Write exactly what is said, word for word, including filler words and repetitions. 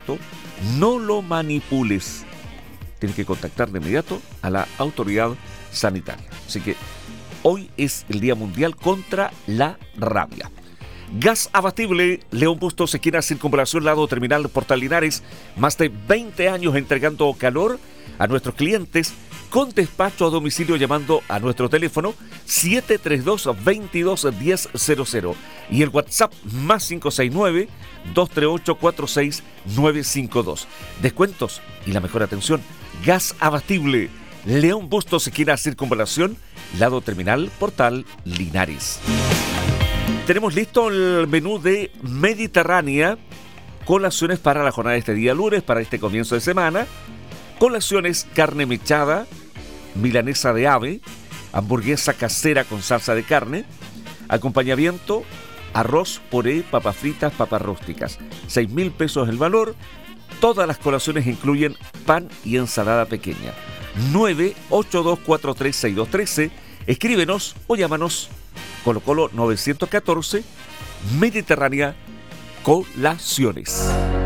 dato, no lo manipules. Tienes que contactar de inmediato a la autoridad sanitaria. Así que hoy es el Día Mundial contra la Rabia. Gas abatible, León Bustos, esquina Circunvalación, lado terminal Portal Linares. Más de veinte años entregando calor a nuestros clientes con despacho a domicilio llamando a nuestro teléfono siete tres dos, dos dos, uno cero cero cero y el WhatsApp más cinco seis nueve, dos tres ocho, cuatro seis nueve cinco dos. Descuentos y la mejor atención. Gas abatible, León Bustos, esquina Circunvalación, lado terminal Portal Linares. Tenemos listo el menú de Mediterránea, colaciones para la jornada de este día lunes, para este comienzo de semana. Colaciones: carne mechada, milanesa de ave, hamburguesa casera con salsa de carne, acompañamiento, arroz, puré, papas fritas, papas rústicas. seis mil pesos el valor. Todas las colaciones incluyen pan y ensalada pequeña. nueve ocho dos cuatro tres seis dos uno tres. Escríbenos o llámanos. Colo Colo novecientos catorce, Mediterránea Colaciones.